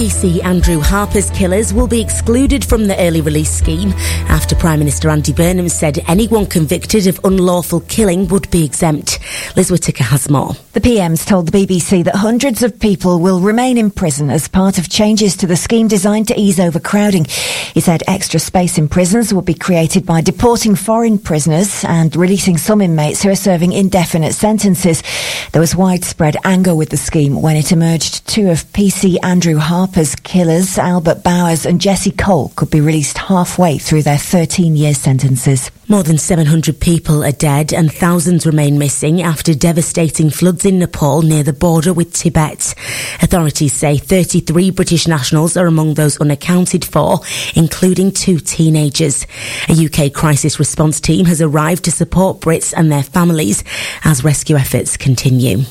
PC Andrew Harper's killers will be excluded from the early release scheme after Prime Minister Andy Burnham said anyone convicted of unlawful killing would be exempt. Liz Whittaker has more. The PM's told the BBC that hundreds of people will remain in prison as part of changes to the scheme designed to ease overcrowding. He said extra space in prisons would be created by deporting foreign prisoners and releasing some inmates who are serving indefinite sentences. There was widespread anger with the scheme when it emerged two of PC Andrew Harper's killers, Albert Bowers and Jesse Cole, could be released halfway through their 13-year sentences. More than 700 people are dead and thousands remain missing after devastating floods in Nepal near the border with Tibet. Authorities say 33 British nationals are among those unaccounted for, including 2 teenagers. A UK crisis response team has arrived to support Brits and their families as rescue efforts continue.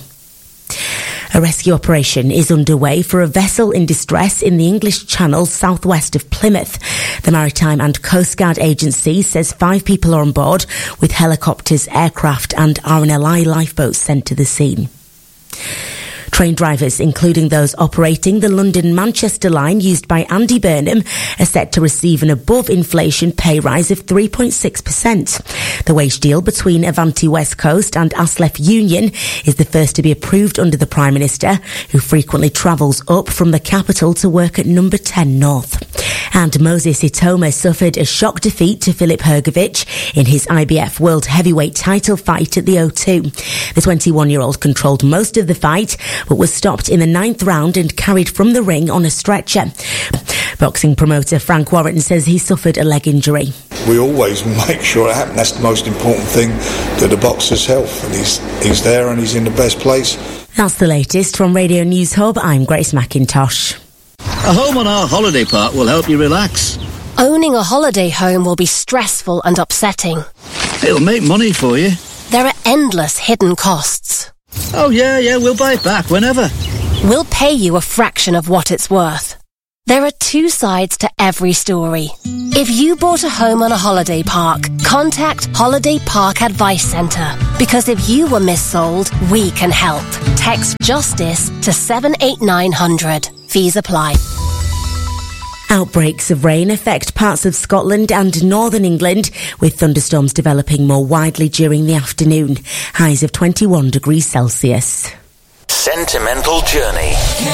A rescue operation is underway for a vessel in distress in the English Channel southwest of Plymouth. The Maritime and Coast Guard Agency says 5 people are on board, with helicopters, aircraft and RNLI lifeboats sent to the scene. Train drivers, including those operating the London-Manchester line used by Andy Burnham, are set to receive an above-inflation pay rise of 3.6%. The wage deal between Avanti West Coast and ASLEF Union is the first to be approved under the Prime Minister, who frequently travels up from the capital to work at number 10 North. And Moses Itoma suffered a shock defeat to Filip Hrgović in his IBF World Heavyweight title fight at the O2. The 21-year-old controlled most of the fight, but was stopped in the 9th round and carried from the ring on a stretcher. Boxing promoter Frank Warrington says he suffered a leg injury. We always make sure it happens. That's the most important thing to the boxer's health, and he's there and he's in the best place. That's the latest from Radio News Hub. I'm Grace McIntosh. A home on our holiday park will help you relax. Owning a holiday home will be stressful and upsetting. It'll make money for you. There are endless hidden costs. Oh yeah, we'll buy it back whenever. We'll pay you a fraction of what it's worth. There are 2 sides to every story. If you bought a home on a holiday park, contact Holiday Park Advice Centre. Because if you were missold, we can help. Text JUSTICE to 78900. Fees apply. Outbreaks of rain affect parts of Scotland and northern England, with thunderstorms developing more widely during the afternoon. Highs of 21 degrees Celsius. Sentimental Journey.